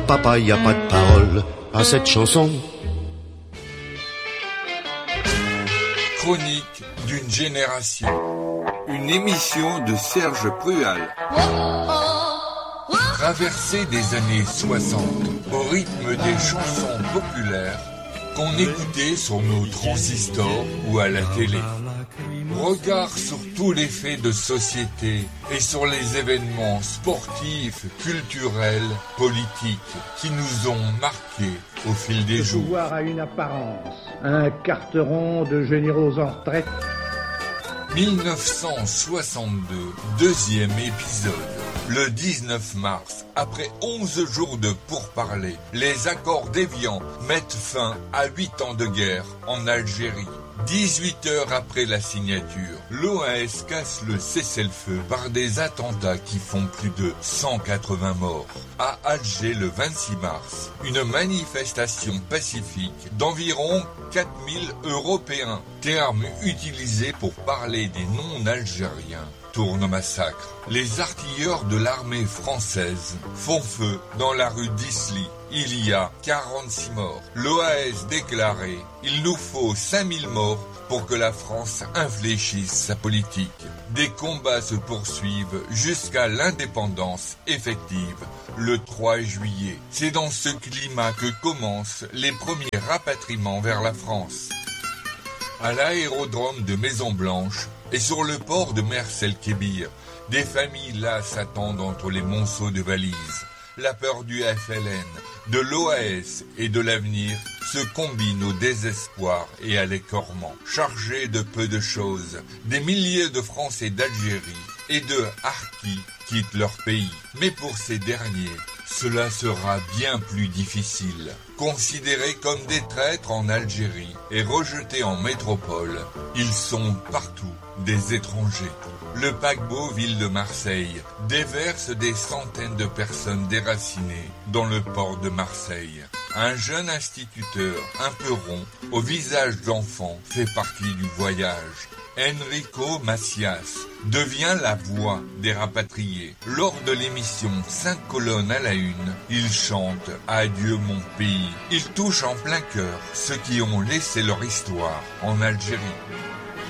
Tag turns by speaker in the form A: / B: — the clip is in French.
A: papa, y a pas de parole à cette chanson.
B: Chronique d'une génération. Une émission de Serge Prual. Traversée des années 60, au rythme des chansons populaires qu'on écoutait sur nos transistors ou à la télé. Regard sur tous les faits de société et sur les événements sportifs, culturels, politiques qui nous ont marqués au fil des jours.
C: Le pouvoir a une apparence, un carteron de généraux en retraite.
B: 1962, deuxième épisode. Le 19 mars, après 11 jours de pourparlers, les accords d'Évian mettent fin à 8 ans de guerre en Algérie. 18 heures après la signature, l'OAS casse le cessez-le-feu par des attentats qui font plus de 180 morts. À Alger le 26 mars, une manifestation pacifique d'environ 4000 Européens, terme utilisé pour parler des non-algériens, tourne au massacre. Les artilleurs de l'armée française font feu dans la rue d'Isly. Il y a 46 morts. L'OAS déclarait « Il nous faut 5000 morts pour que la France infléchisse sa politique ». Des combats se poursuivent jusqu'à l'indépendance effective, le 3 juillet. C'est dans ce climat que commencent les premiers rapatriements vers la France. À l'aérodrome de Maison-Blanche et sur le port de Mers-el-Kébir, des familles là s'attendent entre les monceaux de valises. La peur du FLN, de l'OAS et de l'avenir se combinent au désespoir et à l'écornement. Chargés de peu de choses, des milliers de Français d'Algérie et de Harkis quittent leur pays. Mais pour ces derniers, cela sera bien plus difficile. Considérés comme des traîtres en Algérie et rejetés en métropole, ils sont partout des étrangers. Le paquebot Ville de Marseille déverse des centaines de personnes déracinées dans le port de Marseille. Un jeune instituteur, un peu rond, au visage d'enfant, fait partie du voyage. Enrico Macias devient la voix des rapatriés. Lors de l'émission 5 colonnes à la une, il chante « Adieu mon pays ». Il touche en plein cœur ceux qui ont laissé leur histoire en Algérie.